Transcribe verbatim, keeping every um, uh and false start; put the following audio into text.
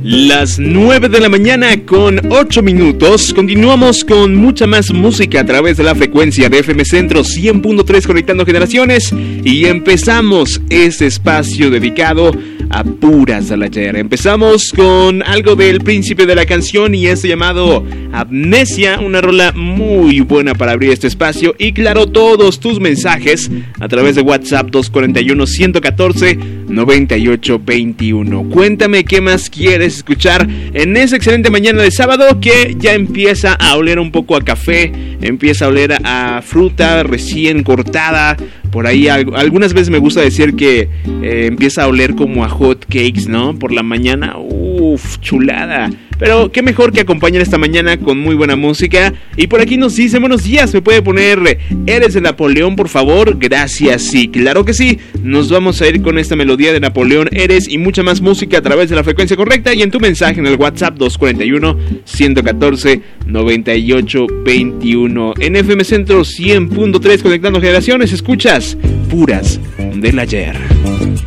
Las nueve de la mañana con ocho minutos. Continuamos con mucha más música a través de la frecuencia de F M Centro cien punto tres, conectando generaciones. Y empezamos este espacio dedicado a puras del ayer. Empezamos con algo del príncipe de la canción y este llamado Amnesia, una rola muy buena para abrir este espacio. Y claro, todos tus mensajes a través de WhatsApp dos cuatro uno, uno uno cuatro, nueve ocho dos uno. Cuéntame qué más quieres escuchar en esa excelente mañana de sábado que ya empieza a oler un poco a café, empieza a oler a fruta recién cortada. Por ahí algunas veces me gusta decir que eh, empieza a oler como a hot cakes, ¿no? Por la mañana, uff, chulada. Pero qué mejor que acompañar esta mañana con muy buena música. Y por aquí nos dice, buenos días, ¿me puede poner Eres de Napoleón, por favor? Gracias, sí, claro que sí. Nos vamos a ir con esta melodía de Napoleón, Eres, y mucha más música a través de la frecuencia correcta. Y en tu mensaje en el WhatsApp dos cuatro uno, uno uno cuatro, nueve ocho dos uno. En F M Centro cien punto tres, conectando generaciones, escuchas Puras del Ayer.